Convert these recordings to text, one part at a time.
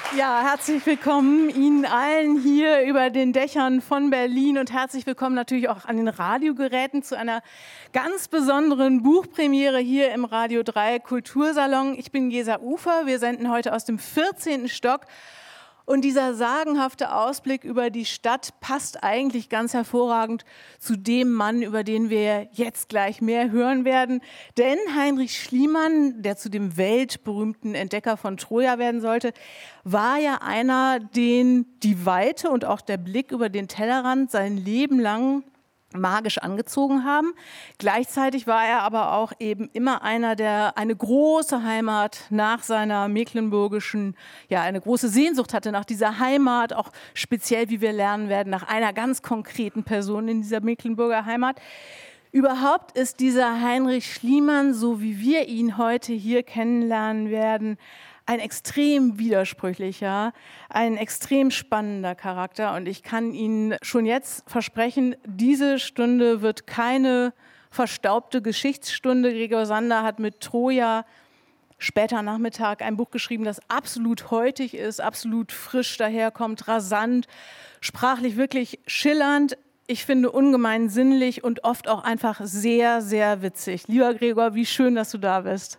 Ja, herzlich willkommen Ihnen allen hier über den Dächern von Berlin und herzlich willkommen natürlich auch an den Radiogeräten zu einer ganz besonderen Buchpremiere hier im Radio 3 Kultursalon. Ich bin Gesa Ufer, wir senden heute aus dem 14. Stock. Und dieser sagenhafte Ausblick über die Stadt passt eigentlich ganz hervorragend zu dem Mann, über den wir jetzt gleich mehr hören werden. Denn Heinrich Schliemann, der zu dem weltberühmten Entdecker von Troja werden sollte, war ja einer, den die Weite und auch der Blick über den Tellerrand sein Leben lang magisch angezogen haben. Gleichzeitig war er aber auch eben immer einer, der eine große Heimat nach seiner mecklenburgischen, ja, eine große Sehnsucht hatte nach dieser Heimat, auch speziell, wie wir lernen werden, nach einer ganz konkreten Person in dieser Mecklenburger Heimat. Überhaupt ist dieser Heinrich Schliemann, so wie wir ihn heute hier kennenlernen werden, ein extrem widersprüchlicher, ein extrem spannender Charakter. Und ich kann Ihnen schon jetzt versprechen, diese Stunde wird keine verstaubte Geschichtsstunde. Gregor Sander hat mit Troja später Nachmittag ein Buch geschrieben, das absolut heutig ist, absolut frisch daherkommt, rasant, sprachlich wirklich schillernd. Ich finde ungemein sinnlich und oft auch einfach sehr, sehr witzig. Lieber Gregor, wie schön, dass du da bist.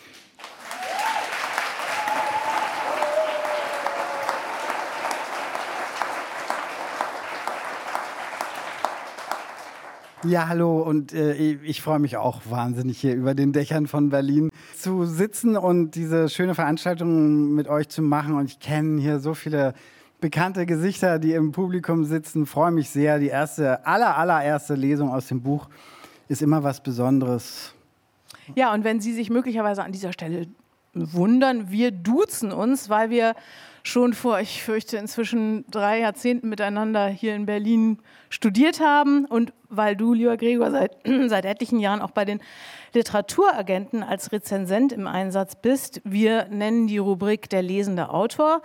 Ja, hallo und ich freue mich auch wahnsinnig, hier über den Dächern von Berlin zu sitzen und diese schöne Veranstaltung mit euch zu machen. Und ich kenne hier so viele bekannte Gesichter, die im Publikum sitzen. Freue mich sehr. Die allererste Lesung aus dem Buch ist immer was Besonderes. Ja, und wenn Sie sich möglicherweise an dieser Stelle wundern, wir duzen uns, weil wir schon vor, ich fürchte, inzwischen 3 Jahrzehnten miteinander hier in Berlin studiert haben und weil du, lieber Gregor, seit etlichen Jahren auch bei den Literaturagenten als Rezensent im Einsatz bist. Wir nennen die Rubrik der lesende Autor.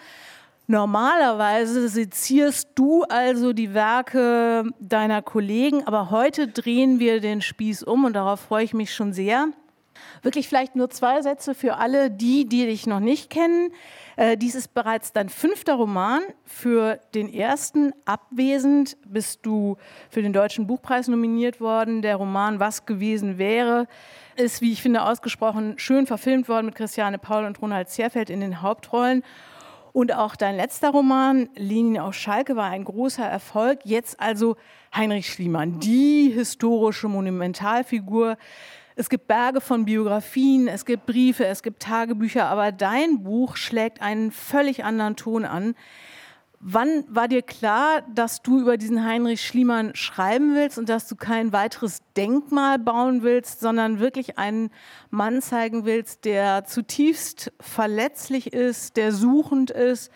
Normalerweise sezierst du also die Werke deiner Kollegen, aber heute drehen wir den Spieß um und darauf freue ich mich schon sehr. Wirklich vielleicht nur 2 Sätze für alle, die dich noch nicht kennen. Dies ist bereits dein 5. Roman. Für den ersten, Abwesend, bist du für den Deutschen Buchpreis nominiert worden. Der Roman Was gewesen wäre ist, wie ich finde, ausgesprochen schön verfilmt worden mit Christiane Paul und Ronald Zierfeld in den Hauptrollen. Und auch dein letzter Roman, Lenin auf Schalke, war ein großer Erfolg. Jetzt also Heinrich Schliemann, die historische Monumentalfigur. Es gibt Berge von Biografien, es gibt Briefe, es gibt Tagebücher, aber dein Buch schlägt einen völlig anderen Ton an. Wann war dir klar, dass du über diesen Heinrich Schliemann schreiben willst und dass du kein weiteres Denkmal bauen willst, sondern wirklich einen Mann zeigen willst, der zutiefst verletzlich ist, der suchend ist,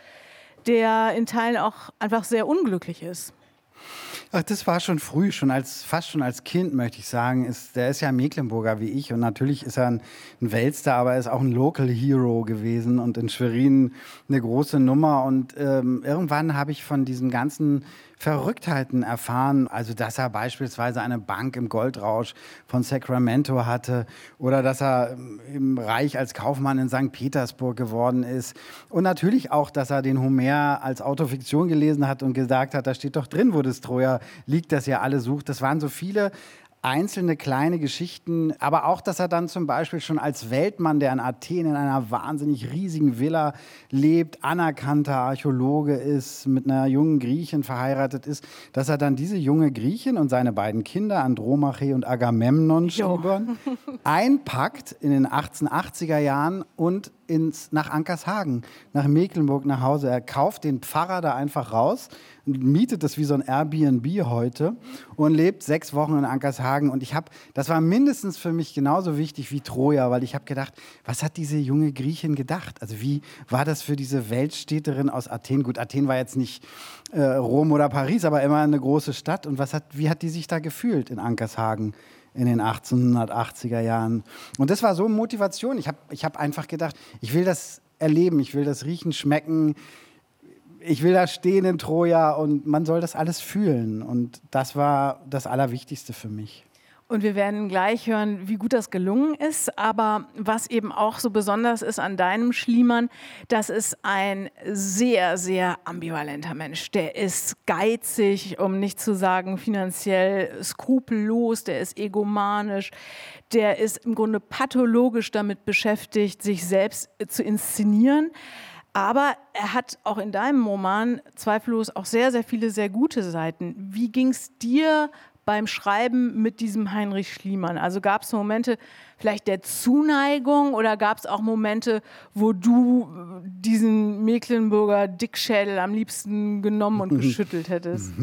der in Teilen auch einfach sehr unglücklich ist? Ach, das war schon früh, fast schon als Kind, möchte ich sagen. Der ist ja Mecklenburger wie ich und natürlich ist er ein Weltstar, aber er ist auch ein Local Hero gewesen und in Schwerin eine große Nummer. Und irgendwann habe ich von diesen ganzen Verrücktheiten erfahren, also dass er beispielsweise eine Bank im Goldrausch von Sacramento hatte oder dass er im Reich als Kaufmann in St. Petersburg geworden ist und natürlich auch, dass er den Homer als Autofiktion gelesen hat und gesagt hat, da steht doch drin, wo das Troja liegt, das ihr alle sucht. Das waren so viele einzelne kleine Geschichten, aber auch, dass er dann zum Beispiel schon als Weltmann, der in Athen in einer wahnsinnig riesigen Villa lebt, anerkannter Archäologe ist, mit einer jungen Griechin verheiratet ist, dass er dann diese junge Griechin und seine beiden Kinder, Andromache und Agamemnon, einpackt in den 1880er Jahren und nach Ankershagen, nach Mecklenburg nach Hause. Er kauft den Pfarrer da einfach raus, mietet das wie so ein Airbnb heute und lebt 6 Wochen in Ankershagen. Und das war mindestens für mich genauso wichtig wie Troja, weil ich habe gedacht, was hat diese junge Griechin gedacht? Also wie war das für diese Weltstädterin aus Athen? Gut, Athen war jetzt nicht Rom oder Paris, aber immer eine große Stadt. Und wie hat die sich da gefühlt in Ankershagen in den 1880er Jahren? Und das war so Motivation. Ich hab einfach gedacht, ich will das erleben, ich will das riechen, schmecken, ich will da stehen in Troja und man soll das alles fühlen. Und das war das Allerwichtigste für mich. Und wir werden gleich hören, wie gut das gelungen ist. Aber was eben auch so besonders ist an deinem Schliemann, das ist ein sehr, sehr ambivalenter Mensch. Der ist geizig, um nicht zu sagen finanziell skrupellos, der ist egomanisch, der ist im Grunde pathologisch damit beschäftigt, sich selbst zu inszenieren. Aber er hat auch in deinem Roman zweifellos auch sehr, sehr viele sehr gute Seiten. Wie ging es dir beim Schreiben mit diesem Heinrich Schliemann? Also gab es Momente vielleicht der Zuneigung oder gab es auch Momente, wo du diesen Mecklenburger Dickschädel am liebsten genommen und geschüttelt hättest?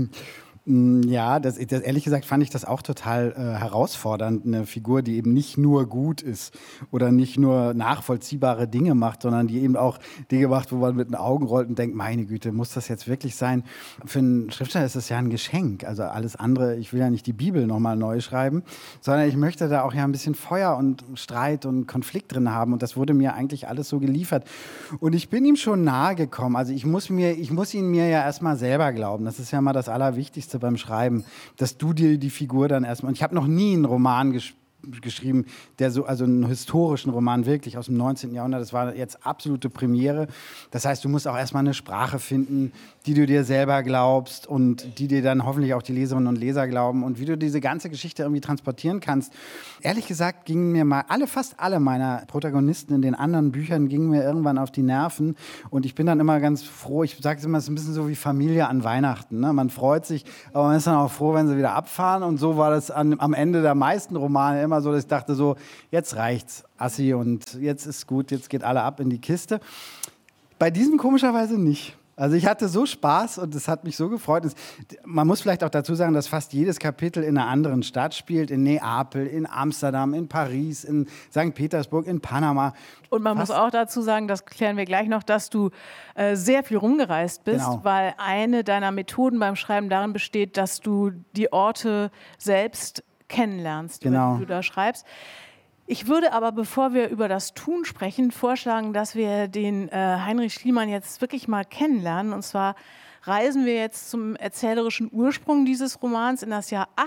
Ja, ehrlich gesagt fand ich das auch total herausfordernd. Eine Figur, die eben nicht nur gut ist oder nicht nur nachvollziehbare Dinge macht, sondern die eben auch Dinge macht, wo man mit den Augen rollt und denkt, meine Güte, muss das jetzt wirklich sein? Für einen Schriftsteller ist das ja ein Geschenk. Also alles andere, ich will ja nicht die Bibel nochmal neu schreiben, sondern ich möchte da auch ja ein bisschen Feuer und Streit und Konflikt drin haben. Und das wurde mir eigentlich alles so geliefert. Und ich bin ihm schon nahe gekommen. Also ich muss ihn mir ja erstmal selber glauben. Das ist ja mal das Allerwichtigste beim Schreiben, dass du dir die Figur dann erstmal... Und ich habe noch nie einen Roman geschrieben, also einen historischen Roman wirklich aus dem 19. Jahrhundert. Das war jetzt absolute Premiere. Das heißt, du musst auch erstmal eine Sprache finden, die du dir selber glaubst und die dir dann hoffentlich auch die Leserinnen und Leser glauben und wie du diese ganze Geschichte irgendwie transportieren kannst. Ehrlich gesagt gingen mir mal fast alle meiner Protagonisten in den anderen Büchern gingen mir irgendwann auf die Nerven und ich bin dann immer ganz froh. Ich sage es immer, es ist ein bisschen so wie Familie an Weihnachten. Ne? Man freut sich, aber man ist dann auch froh, wenn sie wieder abfahren und so war das am Ende der meisten Romane immer so, dass ich dachte so, jetzt reicht's, Assi, und jetzt ist gut, jetzt geht alle ab in die Kiste. Bei diesem komischerweise nicht. Also ich hatte so Spaß und es hat mich so gefreut. Man muss vielleicht auch dazu sagen, dass fast jedes Kapitel in einer anderen Stadt spielt. In Neapel, in Amsterdam, in Paris, in St. Petersburg, in Panama. Und man muss auch dazu sagen, das klären wir gleich noch, dass du sehr viel rumgereist bist, Genau. Weil eine deiner Methoden beim Schreiben darin besteht, dass du die Orte selbst kennenlernst, Genau. über die du da schreibst. Ich würde aber, bevor wir über das Tun sprechen, vorschlagen, dass wir den Heinrich Schliemann jetzt wirklich mal kennenlernen. Und zwar reisen wir jetzt zum erzählerischen Ursprung dieses Romans in das Jahr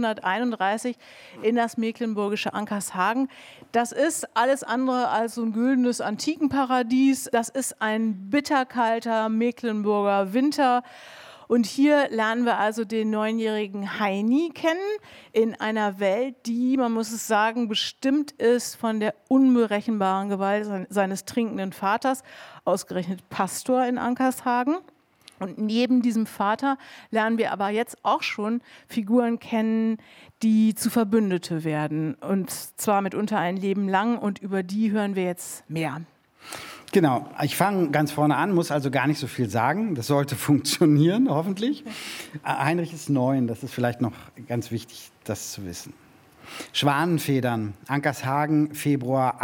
1831 in das mecklenburgische Ankershagen. Das ist alles andere als so ein güldenes Antikenparadies. Das ist ein bitterkalter Mecklenburger Winter. Und hier lernen wir also den 9-jährigen Heini kennen in einer Welt, die, man muss es sagen, bestimmt ist von der unberechenbaren Gewalt seines trinkenden Vaters, ausgerechnet Pastor in Ankershagen. Und neben diesem Vater lernen wir aber jetzt auch schon Figuren kennen, die zu Verbündete werden. Und zwar mitunter ein Leben lang, und über die hören wir jetzt mehr. Genau, ich fange ganz vorne an, muss also gar nicht so viel sagen. Das sollte funktionieren, hoffentlich. Heinrich ist 9, das ist vielleicht noch ganz wichtig, das zu wissen. Schwanenfedern, Ankershagen, Februar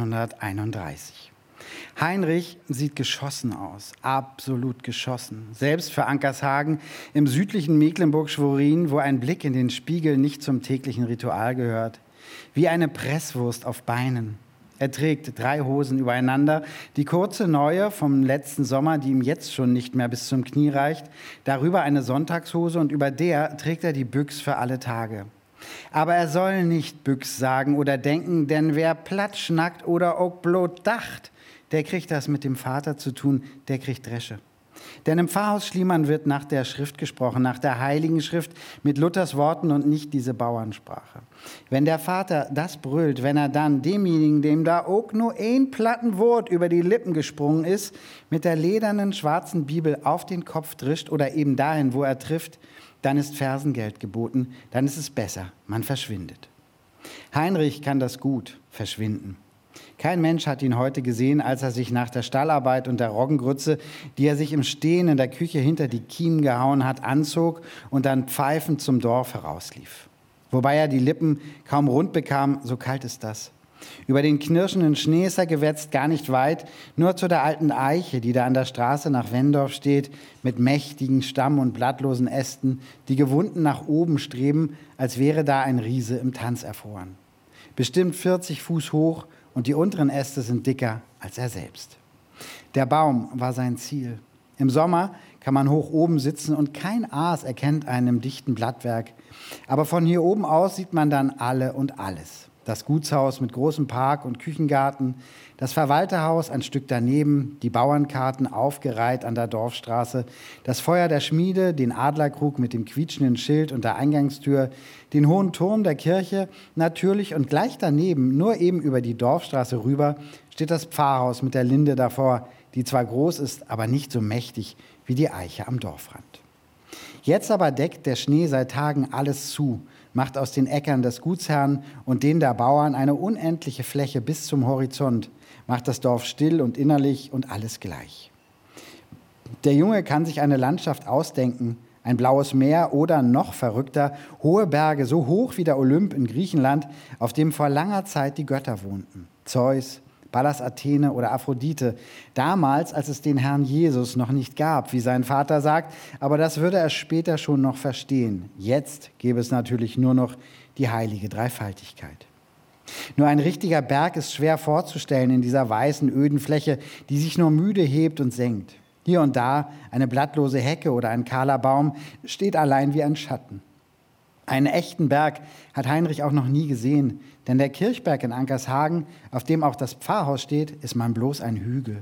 1831. Heinrich sieht geschossen aus, absolut geschossen. Selbst für Ankershagen im südlichen Mecklenburg-Schwerin, wo ein Blick in den Spiegel nicht zum täglichen Ritual gehört. Wie eine Presswurst auf Beinen. Er trägt 3 Hosen übereinander, die kurze neue vom letzten Sommer, die ihm jetzt schon nicht mehr bis zum Knie reicht, darüber eine Sonntagshose und über der trägt er die Büchs für alle Tage. Aber er soll nicht Büchs sagen oder denken, denn wer platt schnackt oder auch blot dacht, der kriegt das mit dem Vater zu tun, der kriegt Dresche. Denn im Pfarrhaus Schliemann wird nach der Schrift gesprochen, nach der Heiligen Schrift, mit Luthers Worten und nicht diese Bauernsprache. Wenn der Vater das brüllt, wenn er dann demjenigen, dem da auch nur ein platten Wort über die Lippen gesprungen ist, mit der ledernen schwarzen Bibel auf den Kopf drischt oder eben dahin, wo er trifft, dann ist Fersengeld geboten, dann ist es besser, man verschwindet. Heinrich kann das gut, verschwinden. Kein Mensch hat ihn heute gesehen, als er sich nach der Stallarbeit und der Roggengrütze, die er sich im Stehen in der Küche hinter die Kiemen gehauen hat, anzog und dann pfeifend zum Dorf herauslief. Wobei er die Lippen kaum rund bekam, so kalt ist das. Über den knirschenden Schnee ist er gewetzt, gar nicht weit, nur zu der alten Eiche, die da an der Straße nach Wendorf steht, mit mächtigen Stamm- und blattlosen Ästen, die gewunden nach oben streben, als wäre da ein Riese im Tanz erfroren. Bestimmt 40 Fuß hoch, und die unteren Äste sind dicker als er selbst. Der Baum war sein Ziel. Im Sommer kann man hoch oben sitzen und kein Aas erkennt einen im dichten Blattwerk. Aber von hier oben aus sieht man dann alle und alles. Das Gutshaus mit großem Park und Küchengarten, das Verwalterhaus ein Stück daneben, die Bauernkarten aufgereiht an der Dorfstraße, das Feuer der Schmiede, den Adlerkrug mit dem quietschenden Schild und der Eingangstür, den hohen Turm der Kirche, natürlich und gleich daneben, nur eben über die Dorfstraße rüber, steht das Pfarrhaus mit der Linde davor, die zwar groß ist, aber nicht so mächtig wie die Eiche am Dorfrand. Jetzt aber deckt der Schnee seit Tagen alles zu, macht aus den Äckern des Gutsherrn und den der Bauern eine unendliche Fläche bis zum Horizont, macht das Dorf still und innerlich und alles gleich. Der Junge kann sich eine Landschaft ausdenken, ein blaues Meer oder noch verrückter, hohe Berge, so hoch wie der Olymp in Griechenland, auf dem vor langer Zeit die Götter wohnten. Zeus, Pallas Athene oder Aphrodite, damals, als es den Herrn Jesus noch nicht gab, wie sein Vater sagt, aber das würde er später schon noch verstehen. Jetzt gäbe es natürlich nur noch die heilige Dreifaltigkeit. Nur ein richtiger Berg ist schwer vorzustellen in dieser weißen, öden Fläche, die sich nur müde hebt und senkt. Hier und da eine blattlose Hecke oder ein kahler Baum steht allein wie ein Schatten. Einen echten Berg hat Heinrich auch noch nie gesehen, denn der Kirchberg in Ankershagen, auf dem auch das Pfarrhaus steht, ist man bloß ein Hügel.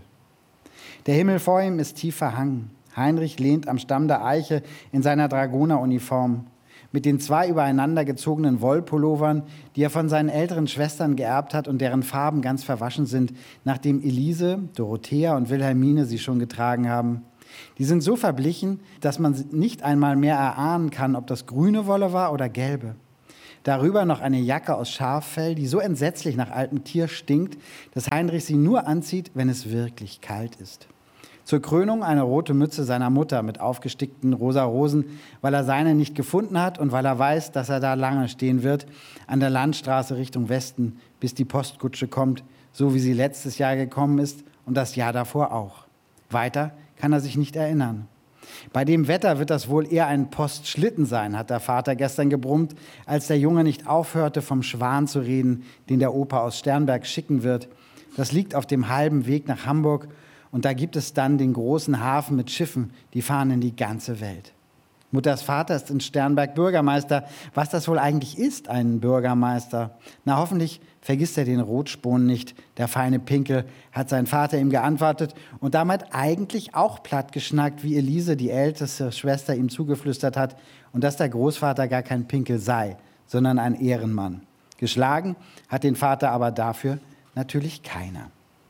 Der Himmel vor ihm ist tief verhangen. Heinrich lehnt am Stamm der Eiche in seiner Dragoneruniform. Mit den 2 übereinander gezogenen Wollpullovern, die er von seinen älteren Schwestern geerbt hat und deren Farben ganz verwaschen sind, nachdem Elise, Dorothea und Wilhelmine sie schon getragen haben. Die sind so verblichen, dass man nicht einmal mehr erahnen kann, ob das grüne Wolle war oder gelbe. Darüber noch eine Jacke aus Schaffell, die so entsetzlich nach altem Tier stinkt, dass Heinrich sie nur anzieht, wenn es wirklich kalt ist. Zur Krönung eine rote Mütze seiner Mutter mit aufgestickten rosa Rosen, weil er seine nicht gefunden hat und weil er weiß, dass er da lange stehen wird, an der Landstraße Richtung Westen, bis die Postkutsche kommt, so wie sie letztes Jahr gekommen ist und das Jahr davor auch. Weiter kann er sich nicht erinnern. Bei dem Wetter wird das wohl eher ein Postschlitten sein, hat der Vater gestern gebrummt, als der Junge nicht aufhörte, vom Schwan zu reden, den der Opa aus Sternberg schicken wird. Das liegt auf dem halben Weg nach Hamburg und da gibt es dann den großen Hafen mit Schiffen, die fahren in die ganze Welt. Mutters Vater ist in Sternberg Bürgermeister. Was das wohl eigentlich ist, ein Bürgermeister? Na, hoffentlich vergisst er den Rotspon nicht. Der feine Pinkel, hat sein Vater ihm geantwortet und damit eigentlich auch plattgeschnackt, wie Elise, die älteste Schwester, ihm zugeflüstert hat und dass der Großvater gar kein Pinkel sei, sondern ein Ehrenmann. Geschlagen hat den Vater aber dafür natürlich keiner.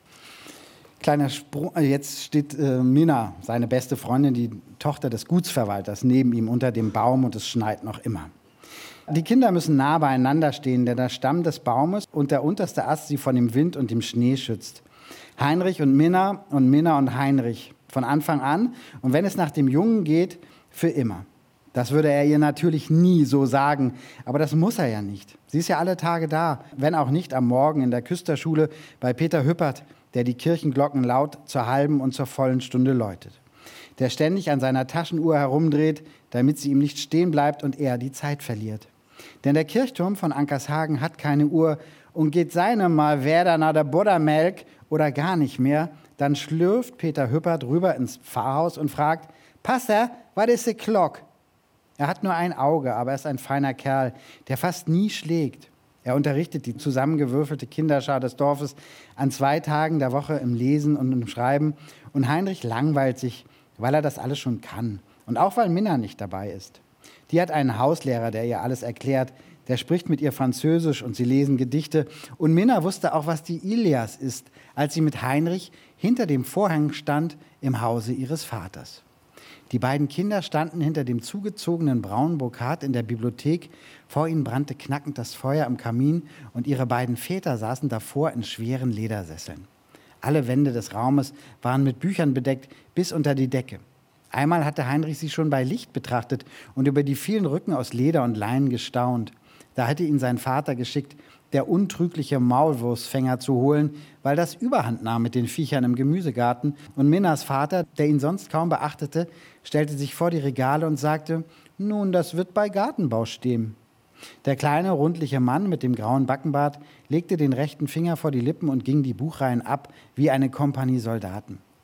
Kleiner Sprung, jetzt steht Minna, seine beste Freundin, die Tochter des Gutsverwalters, neben ihm unter dem Baum und es schneit noch immer. Die Kinder müssen nah beieinander stehen, denn der Stamm des Baumes und der unterste Ast sie von dem Wind und dem Schnee schützt. Heinrich und Minna und Heinrich von Anfang an und wenn es nach dem Jungen geht, für immer. Das würde er ihr natürlich nie so sagen, aber das muss er ja nicht. Sie ist ja alle Tage da, wenn auch nicht am Morgen in der Küsterschule bei Peter Hüppert, der die Kirchenglocken laut zur halben und zur vollen Stunde läutet. Der ständig an seiner Taschenuhr herumdreht, damit sie ihm nicht stehen bleibt und er die Zeit verliert. Denn der Kirchturm von Ankershagen hat keine Uhr und geht seine mal wer nach der Buttermelk oder gar nicht mehr, dann schlürft Peter Hüppert rüber ins Pfarrhaus und fragt, Pastor, was ist die Glock? Er hat nur ein Auge, aber er ist ein feiner Kerl, der fast nie schlägt. Er unterrichtet die zusammengewürfelte Kinderschar des Dorfes an 2 Tagen der Woche im Lesen und im Schreiben. Und Heinrich langweilt sich, weil er das alles schon kann. Und auch, weil Minna nicht dabei ist. Die hat einen Hauslehrer, der ihr alles erklärt. Der spricht mit ihr Französisch und sie lesen Gedichte. Und Minna wusste auch, was die Ilias ist, als sie mit Heinrich hinter dem Vorhang stand im Hause ihres Vaters. Die beiden Kinder standen hinter dem zugezogenen braunen Brokat in der Bibliothek. Vor ihnen brannte knackend das Feuer im Kamin und ihre beiden Väter saßen davor in schweren Ledersesseln. Alle Wände des Raumes waren mit Büchern bedeckt bis unter die Decke. Einmal hatte Heinrich sie schon bei Licht betrachtet und über die vielen Rücken aus Leder und Leinen gestaunt. Da hatte ihn sein Vater geschickt, der untrügliche Maulwurfsfänger zu holen, weil das Überhand nahm mit den Viechern im Gemüsegarten. Und Minnas Vater, der ihn sonst kaum beachtete, stellte sich vor die Regale und sagte, nun, das wird bei Gartenbau stehen. Der kleine, rundliche Mann mit dem grauen Backenbart legte den rechten Finger vor die Lippen und ging die Buchreihen ab wie eine Kompanie Soldaten.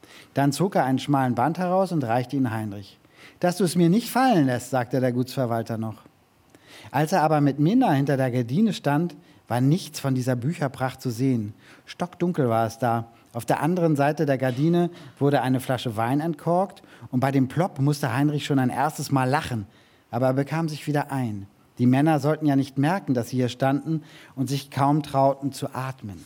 Dann zog er einen schmalen Band heraus und reichte ihn Heinrich. »Dass du es mir nicht fallen lässt«, sagte der Gutsverwalter noch. Als er aber mit Minna hinter der Gardine stand, war nichts von dieser Bücherpracht zu sehen. Stockdunkel war es da. Auf der anderen Seite der Gardine wurde eine Flasche Wein entkorkt und bei dem Plopp musste Heinrich schon ein erstes Mal lachen. Aber er bekam sich wieder ein. Die Männer sollten ja nicht merken, dass sie hier standen und sich kaum trauten zu atmen.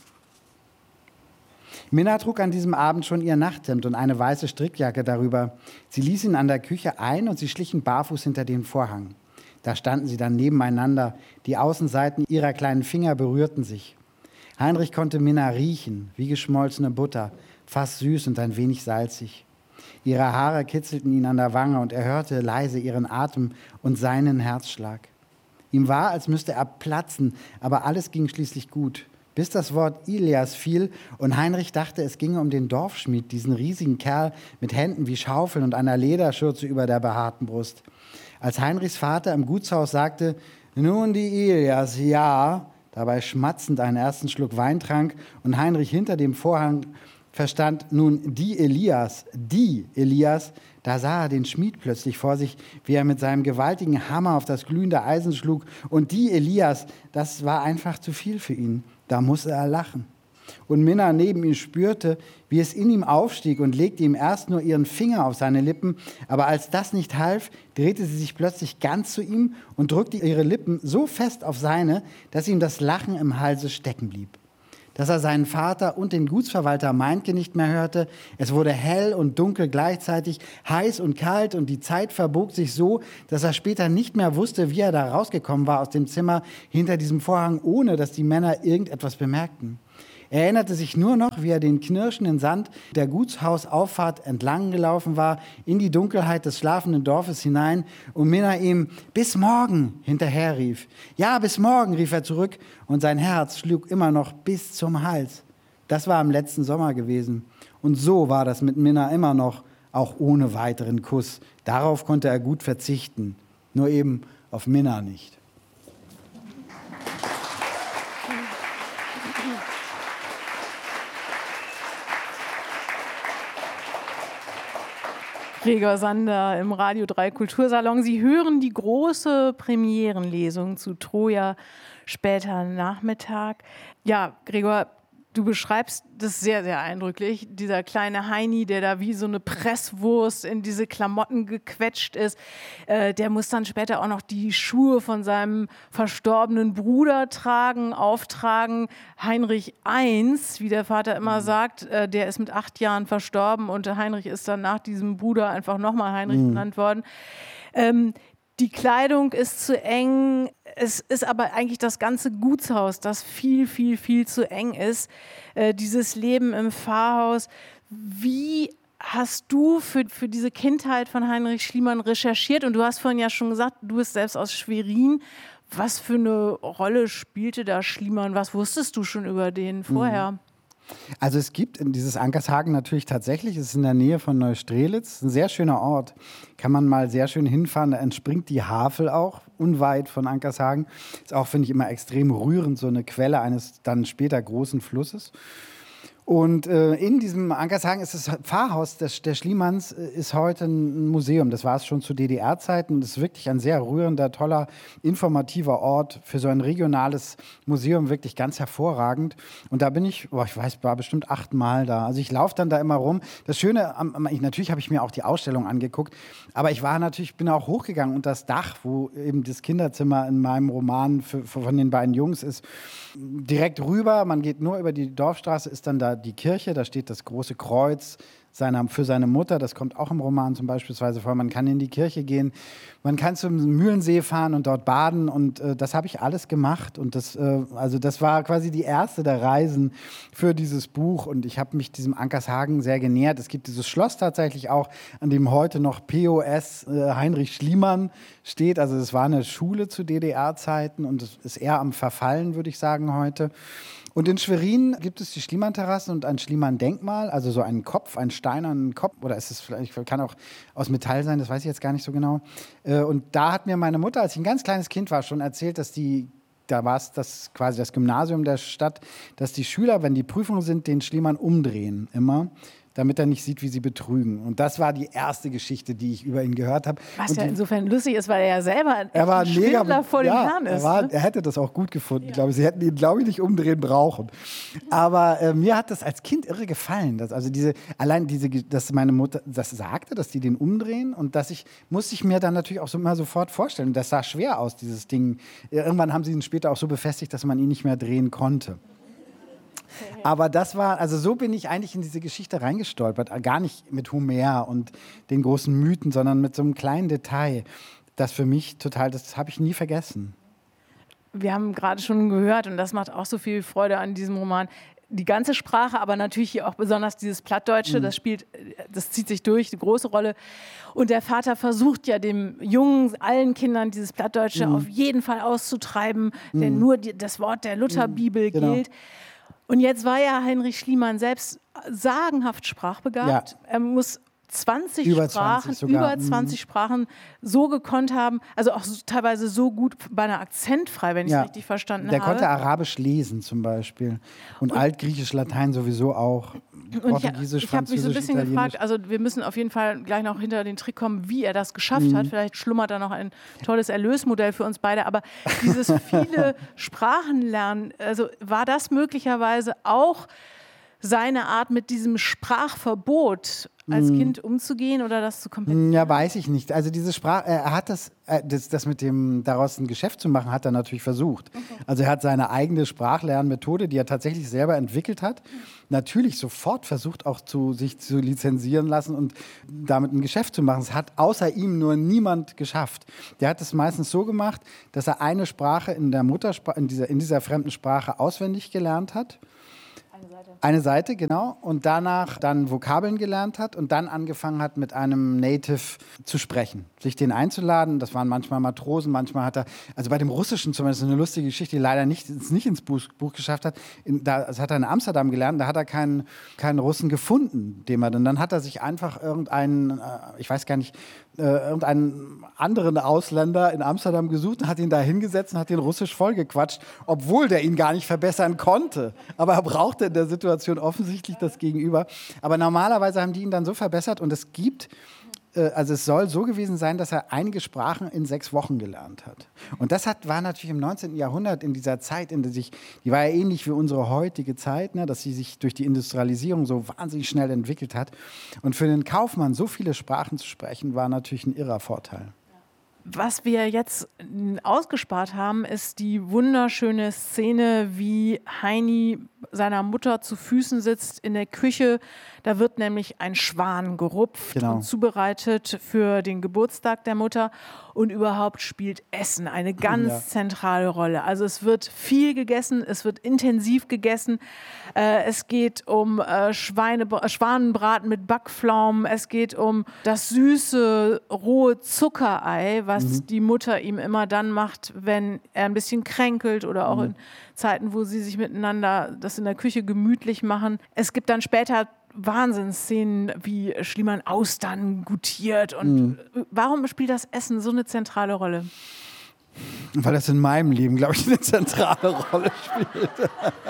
Minna trug an diesem Abend schon ihr Nachthemd und eine weiße Strickjacke darüber. Sie ließ ihn an der Küche ein und sie schlichen barfuß hinter den Vorhang. Da standen sie dann nebeneinander. Die Außenseiten ihrer kleinen Finger berührten sich. Heinrich konnte Minna riechen, wie geschmolzene Butter, fast süß und ein wenig salzig. Ihre Haare kitzelten ihn an der Wange und er hörte leise ihren Atem und seinen Herzschlag. Ihm war, als müsste er platzen, aber alles ging schließlich gut. Bis das Wort Ilias fiel und Heinrich dachte, es ginge um den Dorfschmied, diesen riesigen Kerl mit Händen wie Schaufeln und einer Lederschürze über der behaarten Brust. Als Heinrichs Vater im Gutshaus sagte, nun die Ilias, ja, dabei schmatzend einen ersten Schluck Wein trank und Heinrich hinter dem Vorhang verstand, nun die Elias, da sah er den Schmied plötzlich vor sich, wie er mit seinem gewaltigen Hammer auf das glühende Eisen schlug. Und die Elias, das war einfach zu viel für ihn. Da musste er lachen. Und Minna neben ihm spürte, wie es in ihm aufstieg und legte ihm erst nur ihren Finger auf seine Lippen. Aber als das nicht half, drehte sie sich plötzlich ganz zu ihm und drückte ihre Lippen so fest auf seine, dass ihm das Lachen im Halse stecken blieb. Dass er seinen Vater und den Gutsverwalter Meinke nicht mehr hörte. Es wurde hell und dunkel gleichzeitig, heiß und kalt und die Zeit verbog sich so, dass er später nicht mehr wusste, wie er da rausgekommen war aus dem Zimmer hinter diesem Vorhang, ohne dass die Männer irgendetwas bemerkten. Er erinnerte sich nur noch, wie er den knirschenden Sand der Gutshausauffahrt entlang gelaufen war, in die Dunkelheit des schlafenden Dorfes hinein und Minna ihm »Bis morgen« hinterher rief. »Ja, bis morgen«, rief er zurück und sein Herz schlug immer noch bis zum Hals. Das war im letzten Sommer gewesen. Und so war das mit Minna immer noch, auch ohne weiteren Kuss. Darauf konnte er gut verzichten, nur eben auf Minna nicht. Gregor Sander im Radio 3 Kultursalon. Sie hören die große Premierenlesung zu Troja später Nachmittag. Ja, Gregor, du beschreibst das sehr, sehr eindrücklich. Dieser kleine Heini, der da wie so eine Presswurst in diese Klamotten gequetscht ist, der muss dann später auch noch die Schuhe von seinem verstorbenen Bruder auftragen. Heinrich I., wie der Vater immer sagt, der ist mit 8 Jahren verstorben und Heinrich ist dann nach diesem Bruder einfach nochmal Heinrich genannt worden. Die Kleidung ist zu eng, es ist aber eigentlich das ganze Gutshaus, das viel, viel, viel zu eng ist. Dieses Leben im Pfarrhaus. Wie hast du für diese Kindheit von Heinrich Schliemann recherchiert? Und du hast vorhin ja schon gesagt, du bist selbst aus Schwerin. Was für eine Rolle spielte da Schliemann? Was wusstest du schon über den vorher? Also es gibt in dieses Ankershagen natürlich tatsächlich, es ist in der Nähe von Neustrelitz, ein sehr schöner Ort, kann man mal sehr schön hinfahren, da entspringt die Havel auch, unweit von Ankershagen. Ist auch, finde ich, immer extrem rührend, so eine Quelle eines dann später großen Flusses. Und in diesem Ankershagen ist das Pfarrhaus der Schliemanns ist heute ein Museum. Das war es schon zu DDR-Zeiten. Das ist wirklich ein sehr rührender, toller, informativer Ort für so ein regionales Museum, wirklich ganz hervorragend. Und da bin ich war bestimmt 8 Mal da. Also ich laufe dann da immer rum. Das Schöne, natürlich habe ich mir auch die Ausstellung angeguckt, aber bin auch hochgegangen und das Dach, wo eben das Kinderzimmer in meinem Roman von den beiden Jungs ist, direkt rüber. Man geht nur über die Dorfstraße, ist dann da die Kirche, da steht das große Kreuz für seine Mutter, das kommt auch im Roman zum Beispiel vor. Man kann in die Kirche gehen, man kann zum Mühlensee fahren und dort baden und das habe ich alles gemacht und das war quasi die erste der Reisen für dieses Buch und ich habe mich diesem Ankershagen sehr genähert. Es gibt dieses Schloss tatsächlich auch, an dem heute noch POS Heinrich Schliemann steht, also es war eine Schule zu DDR-Zeiten und es ist eher am Verfallen, würde ich sagen, heute. Und in Schwerin gibt es die Schliemann-Terrasse und ein Schliemann-Denkmal, also so einen steinernen Kopf, oder ist es vielleicht, kann auch aus Metall sein, das weiß ich jetzt gar nicht so genau. Und da hat mir meine Mutter, als ich ein ganz kleines Kind war, schon erzählt, dass da war es quasi das Gymnasium der Stadt, dass die Schüler, wenn die Prüfungen sind, den Schliemann umdrehen, immer. damit er nicht sieht, wie sie betrügen. Und das war die erste Geschichte, die ich über ihn gehört habe. Was ja insofern lustig ist, weil er ja selber ein Schwindler mega, vor dem Herrn ist. Er hätte das auch gut gefunden. Ich glaube, sie hätten ihn, glaube ich, nicht umdrehen brauchen. Aber mir hat das als Kind irre gefallen. Dass meine Mutter das sagte, dass die den umdrehen. Und musste ich mir dann natürlich auch immer sofort vorstellen. Das sah schwer aus, dieses Ding. Irgendwann haben sie ihn später auch so befestigt, dass man ihn nicht mehr drehen konnte. Aber so bin ich eigentlich in diese Geschichte reingestolpert. Gar nicht mit Homer und den großen Mythen, sondern mit so einem kleinen Detail, das für mich das habe ich nie vergessen. Wir haben gerade schon gehört, und das macht auch so viel Freude an diesem Roman, die ganze Sprache, aber natürlich hier auch besonders dieses Plattdeutsche, das zieht sich durch, die große Rolle. Und der Vater versucht ja dem Jungen, allen Kindern dieses Plattdeutsche auf jeden Fall auszutreiben, denn nur das Wort der Lutherbibel gilt. Und jetzt war ja Heinrich Schliemann selbst sagenhaft sprachbegabt. Ja. Er muss über 20 Sprachen so gekonnt haben, also auch teilweise so gut, beinahe akzentfrei, wenn ich es richtig verstanden habe. Der konnte Arabisch lesen zum Beispiel und Altgriechisch, Latein sowieso auch. Portugiesisch, ich habe mich so ein bisschen gefragt, also wir müssen auf jeden Fall gleich noch hinter den Trick kommen, wie er das geschafft hat. Vielleicht schlummert da noch ein tolles Erlösmodell für uns beide, aber dieses viele Sprachenlernen, also war das möglicherweise auch seine Art, mit diesem Sprachverbot als Kind umzugehen oder das zu kompensieren? Ja, weiß ich nicht. Also diese er hat das mit dem daraus ein Geschäft zu machen, hat er natürlich versucht. Okay. Also er hat seine eigene Sprachlernmethode, die er tatsächlich selber entwickelt hat, natürlich sofort versucht auch sich zu lizenzieren lassen und damit ein Geschäft zu machen. Es hat außer ihm nur niemand geschafft. Der hat es meistens so gemacht, dass er eine Sprache in der Muttersprache, in dieser fremden Sprache auswendig gelernt hat. Eine Seite, genau. Und danach dann Vokabeln gelernt hat und dann angefangen hat, mit einem Native zu sprechen. Sich den einzuladen. Das waren manchmal Matrosen, manchmal hat er, also bei dem Russischen zum Beispiel, eine lustige Geschichte, die leider nicht ins Buch geschafft hat. Das hat er in Amsterdam gelernt, da hat er keinen Russen gefunden, dann hat er sich einfach irgendeinen anderen Ausländer in Amsterdam gesucht und hat ihn da hingesetzt und hat den Russisch vollgequatscht, obwohl der ihn gar nicht verbessern konnte. Aber er brauchte in der Situation offensichtlich das Gegenüber. Aber normalerweise haben die ihn dann so verbessert und es soll so gewesen sein, dass er einige Sprachen in 6 Wochen gelernt hat. Und das war natürlich im 19. Jahrhundert in dieser Zeit, die war ja ähnlich wie unsere heutige Zeit, ne, dass sie sich durch die Industrialisierung so wahnsinnig schnell entwickelt hat. Und für den Kaufmann so viele Sprachen zu sprechen, war natürlich ein irrer Vorteil. Was wir jetzt ausgespart haben, ist die wunderschöne Szene, wie Heini seiner Mutter zu Füßen sitzt in der Küche. Da wird nämlich ein Schwan gerupft und zubereitet für den Geburtstag der Mutter. Und überhaupt spielt Essen eine ganz zentrale Rolle. Also es wird viel gegessen, es wird intensiv gegessen. Es geht um Schwanenbraten mit Backpflaumen. Es geht um das süße, rohe Zuckerei, was die Mutter ihm immer dann macht, wenn er ein bisschen kränkelt oder auch in Zeiten, wo sie sich miteinander das in der Küche gemütlich machen. Es gibt dann später Wahnsinnsszenen, wie Schliemann Austern gutiert. Und warum spielt das Essen so eine zentrale Rolle? Weil das in meinem Leben, glaube ich, eine zentrale Rolle spielt.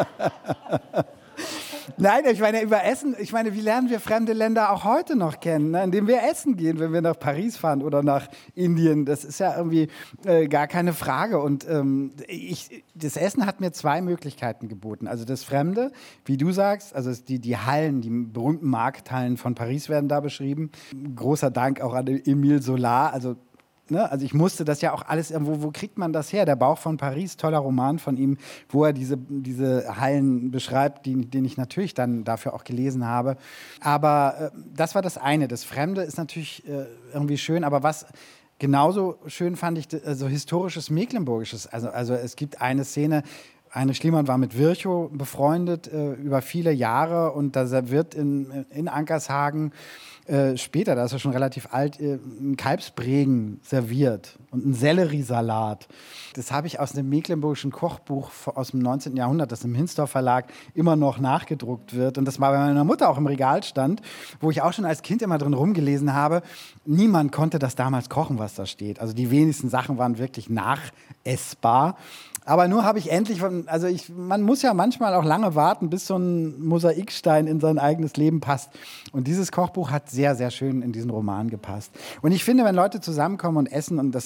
Nein, ich meine, über Essen, wie lernen wir fremde Länder auch heute noch kennen, ne? Indem wir essen gehen, wenn wir nach Paris fahren oder nach Indien. Das ist ja irgendwie gar keine Frage. Und das Essen hat mir 2 Möglichkeiten geboten. Also das Fremde, wie du sagst, also die Hallen, die berühmten Markthallen von Paris werden da beschrieben. Großer Dank auch an Émile Zola, also ich musste das ja auch alles irgendwo, wo kriegt man das her? Der Bauch von Paris, toller Roman von ihm, wo er diese Hallen beschreibt, den ich natürlich dann dafür auch gelesen habe. Aber das war das eine. Das Fremde ist natürlich irgendwie schön, aber was genauso schön fand ich, also historisches Mecklenburgisches. Also es gibt eine Szene, Heinrich Schliemann war mit Virchow befreundet über viele Jahre und da wird in Ankershagen später, da ist er schon relativ alt, ein Kalbsbregen serviert und ein Selleriesalat. Das habe ich aus einem mecklenburgischen Kochbuch aus dem 19. Jahrhundert, das im Hinsdorf Verlag immer noch nachgedruckt wird. Und das war bei meiner Mutter auch im Regal stand, wo ich auch schon als Kind immer drin rumgelesen habe. Niemand konnte das damals kochen, was da steht. Also die wenigsten Sachen waren wirklich nachessbar. Aber nur habe ich endlich, man muss ja manchmal auch lange warten, bis so ein Mosaikstein in sein eigenes Leben passt. Und dieses Kochbuch hat sehr, sehr schön in diesen Roman gepasst. Und ich finde, wenn Leute zusammenkommen und essen, und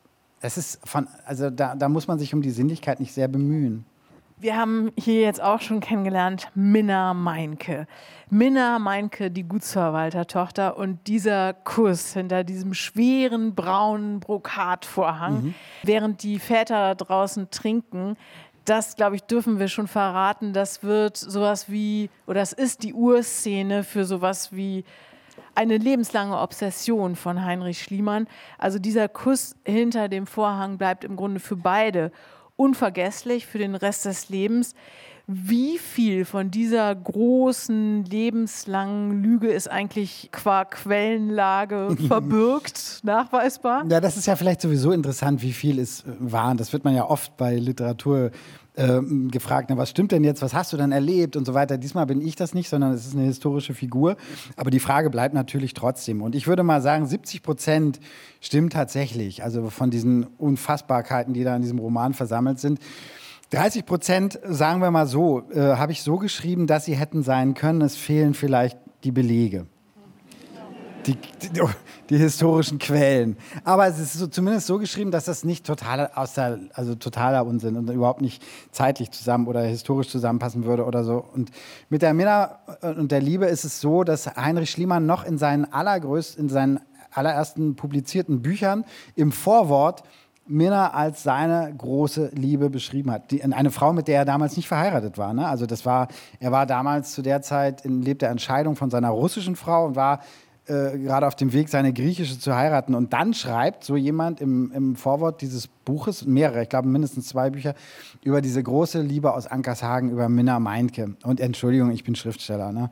da muss man sich um die Sinnlichkeit nicht sehr bemühen. Wir haben hier jetzt auch schon kennengelernt Minna Meinke. Minna Meinke, die Gutsverwaltertochter, und dieser Kuss hinter diesem schweren braunen Brokatvorhang, während die Väter draußen trinken. Das, glaube ich, dürfen wir schon verraten. Das wird sowas wie, oder es ist die Urszene für sowas wie eine lebenslange Obsession von Heinrich Schliemann. Also dieser Kuss hinter dem Vorhang bleibt im Grunde für beide unvergesslich für den Rest des Lebens. Wie viel von dieser großen, lebenslangen Lüge ist eigentlich qua Quellenlage verbürgt, nachweisbar? Ja, das ist ja vielleicht sowieso interessant, wie viel ist wahr. Das wird man ja oft bei Literatur gefragt, was stimmt denn jetzt, was hast du denn erlebt und so weiter. Diesmal bin ich das nicht, sondern es ist eine historische Figur. Aber die Frage bleibt natürlich trotzdem. Und ich würde mal sagen, 70% stimmt tatsächlich. Also von diesen Unfassbarkeiten, die da in diesem Roman versammelt sind. 30%, sagen wir mal so, habe ich so geschrieben, dass sie hätten sein können. Es fehlen vielleicht die Belege. Die historischen Quellen. Aber es ist zumindest so geschrieben, dass das nicht totaler Unsinn und überhaupt nicht zeitlich zusammen oder historisch zusammenpassen würde oder so. Und mit der Minna und der Liebe ist es so, dass Heinrich Schliemann noch in seinen allerersten publizierten Büchern im Vorwort Minna als seine große Liebe beschrieben hat. Eine Frau, mit der er damals nicht verheiratet war. Ne? Also er war damals zu der Zeit lebte er in Scheidung von seiner russischen Frau und war gerade auf dem Weg, seine griechische zu heiraten. Und dann schreibt so jemand im Vorwort dieses Buches, mehrere, ich glaube mindestens 2 Bücher, über diese große Liebe aus Ankershagen, über Minna Meinke. Und Entschuldigung, ich bin Schriftsteller. Ne?